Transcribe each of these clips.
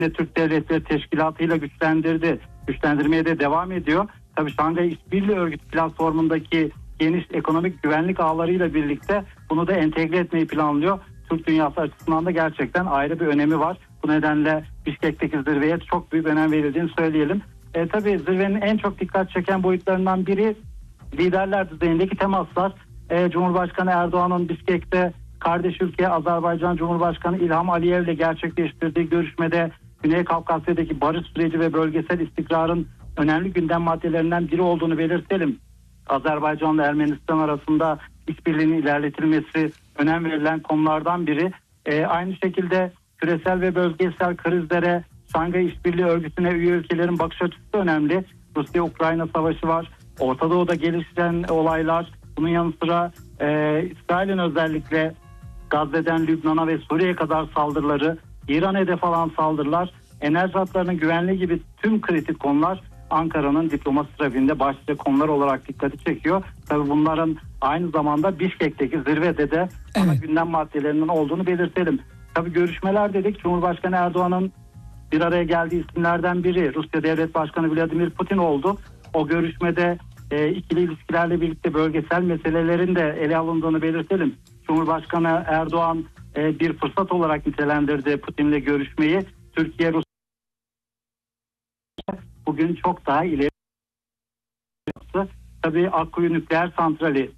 Türk Devletleri Teşkilatı ile güçlendirmeye de devam ediyor. Tabii Şanghay İşbirliği Örgütü platformundaki geniş ekonomik güvenlik ağlarıyla birlikte bunu da entegre etmeyi planlıyor. Türk dünyası açısından da gerçekten ayrı bir önemi var. Bu nedenle Bişkek'teki zirveye çok büyük önem verildiğini söyleyelim. Tabii zirvenin en çok dikkat çeken boyutlarından biri liderler düzeyindeki temaslar. Cumhurbaşkanı Erdoğan'ın Bişkek'te kardeş ülke Azerbaycan Cumhurbaşkanı İlham Aliyev ile gerçekleştirdiği görüşmede Güney Kafkasya'daki barış süreci ve bölgesel istikrarın önemli gündem maddelerinden biri olduğunu belirtelim. Azerbaycan ile Ermenistan arasında işbirliğinin ilerletilmesi önem verilen konulardan biri. Aynı şekilde küresel ve bölgesel krizlere Şanghay İşbirliği Örgütü'ne üye ülkelerin bakış açısı önemli. Rusya-Ukrayna savaşı var. Orta Doğu'da gelişen olaylar. Bunun yanı sıra İsrail'in özellikle Gazze'den Lübnan'a ve Suriye'ye kadar saldırıları, İran hedef alan saldırılar, enerji hatlarının güvenliği gibi tüm kritik konular Ankara'nın diplomasi trafiğinde başlıca konular olarak dikkati çekiyor. Tabii bunların aynı zamanda Bişkek'teki zirvede de ana gündem maddelerinin olduğunu belirtelim. Tabii görüşmeler dedik. Cumhurbaşkanı Erdoğan'ın bir araya geldiği isimlerden biri Rusya Devlet Başkanı Vladimir Putin oldu. O görüşmede ikili ilişkilerle birlikte bölgesel meselelerin de ele alındığını belirtelim. Cumhurbaşkanı Erdoğan bir fırsat olarak nitelendirdi Putin'le görüşmeyi. Türkiye Rusya bugün çok daha ileri yaptı. Tabii Akkuyu Nükleer Santrali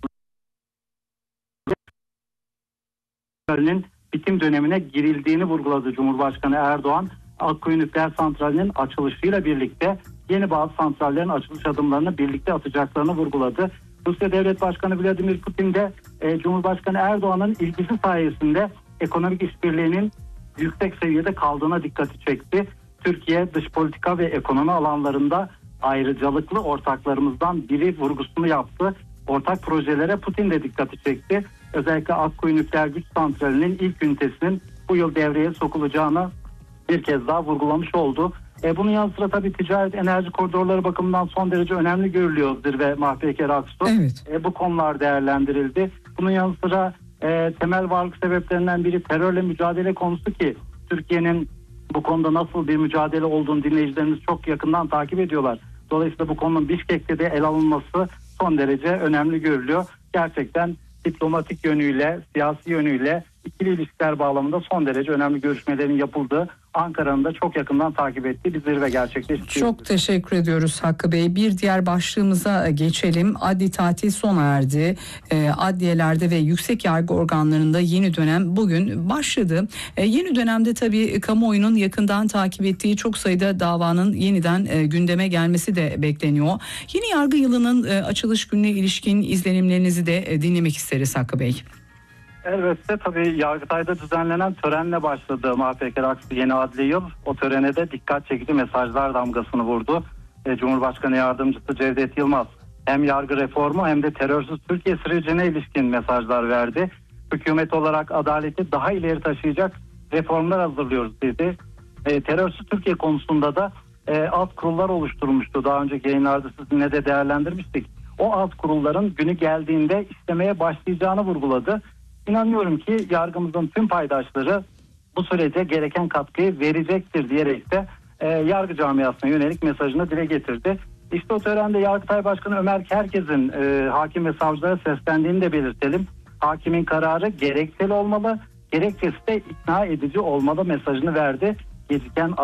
bitim dönemine girildiğini vurguladı Cumhurbaşkanı Erdoğan. Akkuyu Nükleer Santrali'nin açılışıyla birlikte yeni bazı santrallerin açılış adımlarını birlikte atacaklarını vurguladı. Rusya Devlet Başkanı Vladimir Putin de Cumhurbaşkanı Erdoğan'ın ilgisi sayesinde ekonomik işbirliğinin yüksek seviyede kaldığına dikkati çekti. Türkiye dış politika ve ekonomi alanlarında ayrıcalıklı ortaklarımızdan biri vurgusunu yaptı. Ortak projelere Putin de dikkati çekti. Özellikle Akkuyu Nükleer Güç Santrali'nin ilk ünitesinin bu yıl devreye sokulacağını bir kez daha vurgulamış oldu. Bunun yanı sıra tabii ticaret enerji koridorları bakımından son derece önemli görülüyor zirve Mahpeker Aksu. Evet. Bu konular değerlendirildi. Bunun yanı sıra temel varlık sebeplerinden biri terörle mücadele konusu ki Türkiye'nin bu konuda nasıl bir mücadele olduğunu dinleyicilerimiz çok yakından takip ediyorlar. Dolayısıyla bu konunun Bişkek'te de ele alınması son derece önemli görülüyor. Gerçekten diplomatik yönüyle, siyasi yönüyle ikili ilişkiler bağlamında son derece önemli görüşmelerin yapıldığı, Ankara'nın da çok yakından takip ettiği bir zirve gerçekleşti. Çok teşekkür ediyoruz Hakkı Bey. Bir diğer başlığımıza geçelim. Adli tatil sona erdi. Adliyelerde ve yüksek yargı organlarında yeni dönem bugün başladı. Yeni dönemde tabii kamuoyunun yakından takip ettiği çok sayıda davanın yeniden gündeme gelmesi de bekleniyor. Yeni yargı yılının açılış gününe ilişkin izlenimlerinizi de dinlemek isteriz Hakkı Bey. Elbette tabii Yargıtay'da düzenlenen törenle başladı Mahpeker Aksu yeni adli yıl. O törene de dikkat çekici mesajlar damgasını vurdu. Cumhurbaşkanı Yardımcısı Cevdet Yılmaz hem yargı reformu hem de terörsüz Türkiye sürecine ilişkin mesajlar verdi. Hükümet olarak adaleti daha ileri taşıyacak reformlar hazırlıyoruz dedi. Terörsüz Türkiye konusunda da alt kurullar oluşturulmuştu. Daha önceki yayınlarda sizinle de değerlendirmiştik. O alt kurulların günü geldiğinde işlemeye başlayacağını vurguladı. İnanıyorum ki yargımızın tüm paydaşları bu sürece gereken katkıyı verecektir diyerek de yargı camiasına yönelik mesajını dile getirdi. İşte o törende Yargıtay Başkanı Ömer Kerkez'in hakim ve savcılara seslendiğini de belirtelim. Hakimin kararı gerekçeli olmalı, gerekçesi de ikna edici olmalı mesajını verdi. Geciken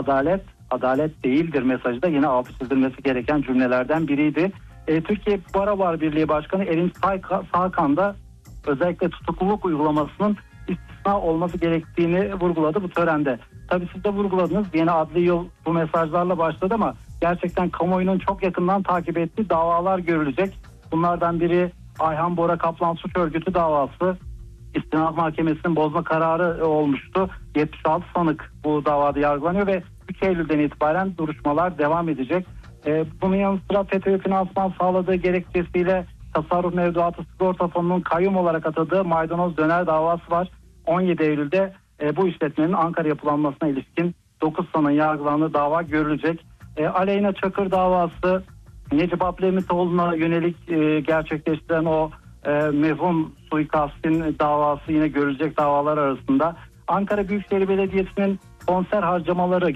adalet değildir mesajı da yine altı çizilmesi gereken cümlelerden biriydi. Türkiye Barolar Birliği Başkanı Erinç Sağkan da özellikle tutukluluk uygulamasının istisna olması gerektiğini vurguladı bu törende. Tabii siz de vurguladınız, yeni adli yıl bu mesajlarla başladı ama gerçekten kamuoyunun çok yakından takip ettiği davalar görülecek. Bunlardan biri Ayhan Bora Kaplan Suç Örgütü davası. İstinaf Mahkemesi'nin bozma kararı olmuştu. 76 sanık bu davada yargılanıyor ve 3 Eylül'den itibaren duruşmalar devam edecek. Bunun yanı sıra FETÖ'ye finansman sağladığı gerekçesiyle Tasarruf Mevduatı Sigorta Fonu'nun kayyum olarak atadığı Maydanoz Döner davası var. 17 Eylül'de bu işletmenin Ankara yapılanmasına ilişkin 9 sanığın yargılandığı dava görülecek. Aleyna Çakır davası, Necip Ablemitoğlu'na yönelik gerçekleştiren o mevhum suikastin davası yine görülecek davalar arasında. Ankara Büyükşehir Belediyesi'nin konser harcamaları